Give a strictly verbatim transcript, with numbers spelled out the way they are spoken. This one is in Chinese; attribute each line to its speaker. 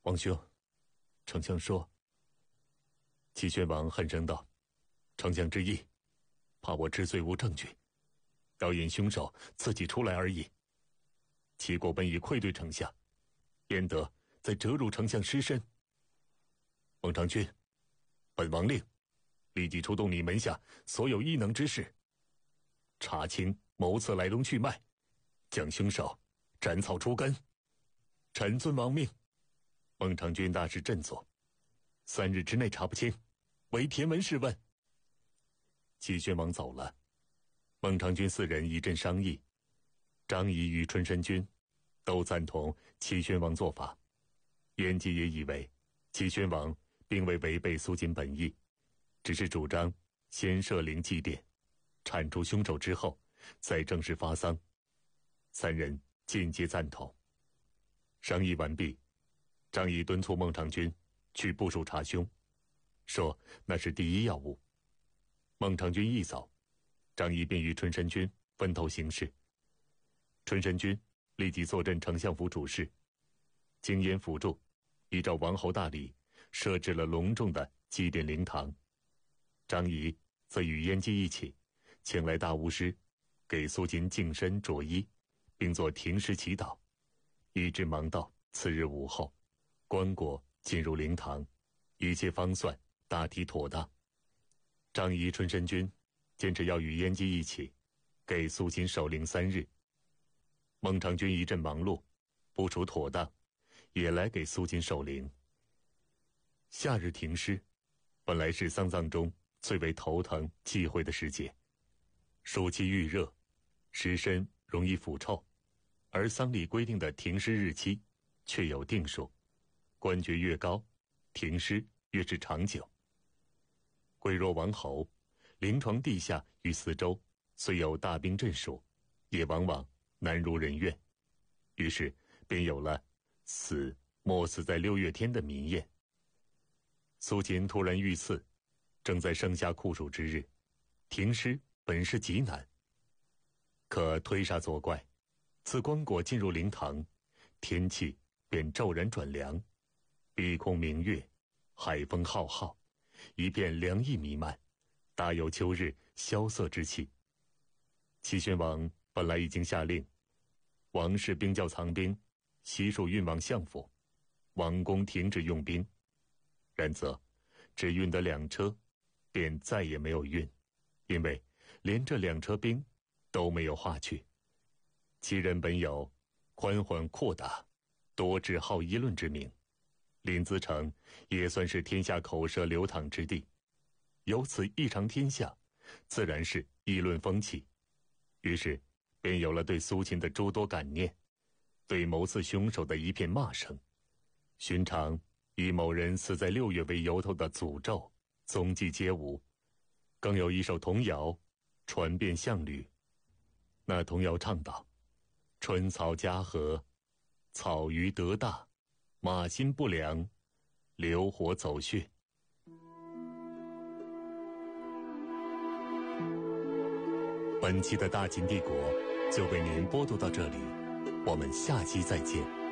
Speaker 1: 王兄，丞相说。齐宣王恨声道：“丞相之意，怕我知罪无证据，要引凶手自己出来而已。齐国本已愧对丞相，焉得再折辱丞相尸身？孟尝君，本王令立即出动你门下所有异能之士，查清谋刺来龙去脉，将凶手斩草除根。臣遵王命。”孟尝君大是振作，三日之内查不清，唯田文试问。齐宣王走了，孟尝君四人一阵商议，张仪与春申君都赞同齐宣王做法，晏几也以为齐宣王并未违背苏秦本意，只是主张先设灵祭奠，铲除凶手之后再正式发丧。三人尽皆赞同。商议完毕，张仪敦促孟尝君去部署查凶，说那是第一要务。孟尝君一走，张仪便与春申君分头行事。春申君立即坐镇丞相府主事，经燕辅助，依照王侯大礼设置了隆重的祭奠灵堂。张仪则与燕姬一起请来大巫师，给苏秦净身着衣，并作停尸祈祷，一直忙到次日午后，棺椁进入灵堂，一切方算大体妥当。张仪、春申君坚持要与燕姬一起给苏秦守灵三日。孟尝君一阵忙碌，部署妥当，也来给苏秦守灵。夏日停尸本来是丧葬中最为头疼忌讳的时节，暑气愈热，尸身容易腐臭，而丧礼规定的停尸日期却有定数，官爵越高，停尸越是长久。贵若王侯，临床地下与四周虽有大兵镇守，也往往难如人愿，于是便有了死莫死在六月天的民谚。苏秦突然遇刺，正在盛夏酷暑之日，停尸本是极难，可推煞作怪，自棺椁进入灵堂，天气便骤然转凉，碧空明月，海风浩浩，一片凉意弥漫，大有秋日萧瑟之气。齐宣王本来已经下令，王室兵教藏兵悉数运往相府，王宫停止用兵，然则只运得两车，便再也没有运，因为连这两车兵都没有划去。其人本有宽缓阔大，多智好议论之名，临淄城也算是天下口舌流淌之地，由此异常天下，自然是议论风起。于是便有了对苏秦的诸多感念，对谋刺凶手的一片骂声。寻常以某人死在六月为由头的诅咒踪迹皆无，更有一首童谣传遍项羽。那童谣唱道：春草嘉禾，草鱼得大，马心不良，流火走穴。本期的大秦帝国就为您播读到这里，我们下期再见。